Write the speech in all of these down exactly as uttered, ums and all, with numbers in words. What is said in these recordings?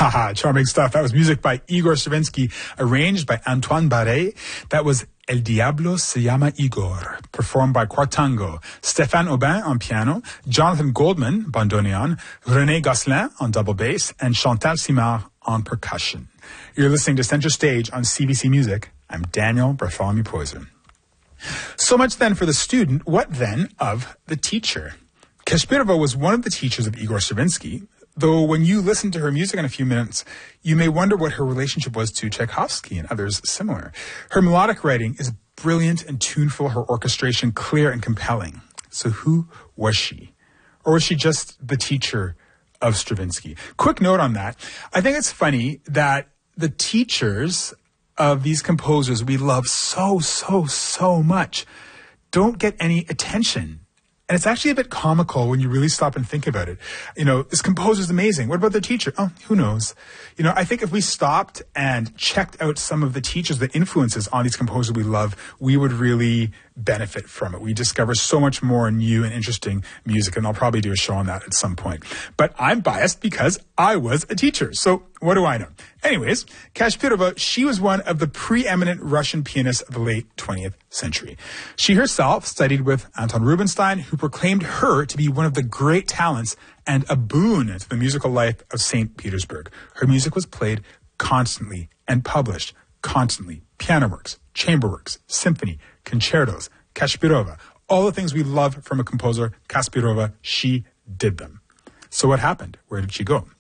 Haha, charming stuff. That was music by Igor Stravinsky, arranged by Antoine Barré. That was El Diablo se llama Igor, performed by Quartango, Stéphane Aubin on piano, Jonathan Goldman, bandoneon, René Gosselin on double bass, and Chantal Simard on percussion. You're listening to Center Stage on C B C Music. I'm Daniel Bartholomew Poyser. So much then for the student. What then of the teacher? Kashpirova was one of the teachers of Igor Stravinsky, though when you listen to her music in a few minutes, you may wonder what her relationship was to Tchaikovsky and others similar. Her melodic writing is brilliant and tuneful, her orchestration clear and compelling. So who was she? Or was she just the teacher of Stravinsky? Quick note on that. I think it's funny that the teachers of these composers we love so, so, so much don't get any attention. And it's actually a bit comical when you really stop and think about it. You know, this composer's amazing. What about their teacher? Oh, who knows? You know, I think if we stopped and checked out some of the teachers, the influences on these composers we love, we would really benefit from it. We discover so much more new and interesting music, and I'll probably do a show on that at some point. But I'm biased because I was a teacher. So what do I know? Anyways, Kashpirova, she was one of the preeminent Russian pianists of the late twentieth century. She herself studied with Anton Rubinstein, who proclaimed her to be one of the great talents and a boon to the musical life of Saint Petersburg. Her music was played constantly and published constantly. Piano works, chamber works, symphony, concertos, Kashpirova, all the things we love from a composer, Kashpirova, she did them. So what happened? Where did she go?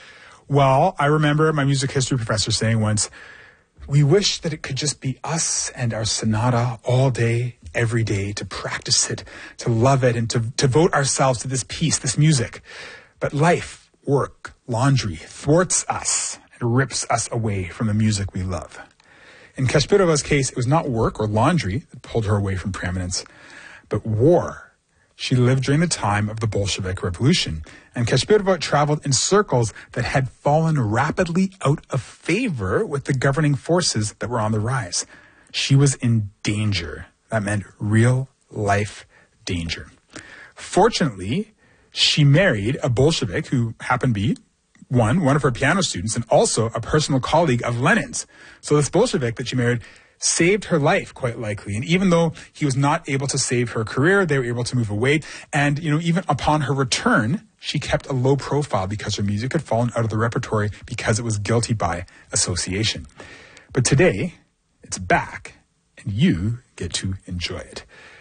Well, I remember my music history professor saying once, we wish that it could just be us and our sonata all day, every day, to practice it, to love it, and to devote ourselves to this piece, this music. But life, work, laundry thwarts us and rips us away from the music we love. In Kashpirova's case, it was not work or laundry that pulled her away from preeminence, but war. She lived during the time of the Bolshevik Revolution, and Kashpirova traveled in circles that had fallen rapidly out of favor with the governing forces that were on the rise. She was in danger. That meant real life danger. Fortunately, she married a Bolshevik who happened to be one, one of her piano students, and also a personal colleague of Lenin's. So this Bolshevik that she married saved her life, quite likely. And even though he was not able to save her career, they were able to move away. And, you know, even upon her return, she kept a low profile because her music had fallen out of the repertory because it was guilty by association. But today, it's back, and you get to enjoy it.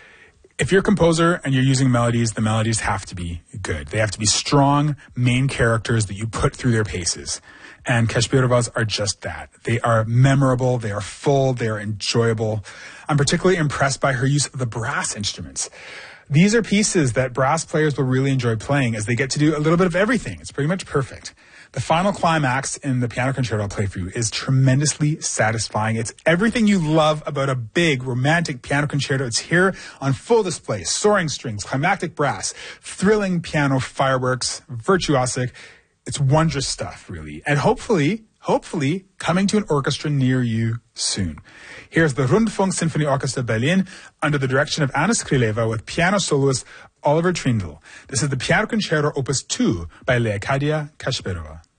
If you're a composer and you're using melodies, the melodies have to be good. They have to be strong main characters that you put through their paces. And Kashpirova's are just that. They are memorable, they are full, they are enjoyable. I'm particularly impressed by her use of the brass instruments. These are pieces that brass players will really enjoy playing as they get to do a little bit of everything. It's pretty much perfect. The final climax in the piano concerto I'll play for you is tremendously satisfying. It's everything you love about a big romantic piano concerto. It's here on full display. Soaring strings, climactic brass, thrilling piano fireworks, virtuosic. It's wondrous stuff, really. And hopefully, hopefully, coming to an orchestra near you soon. Here's the Rundfunk Symphony Orchestra Berlin under the direction of Anna Skrileva with piano soloist Oliver Trindle. This is the Piano Concerto Opus two by Leocadia Kashpirova.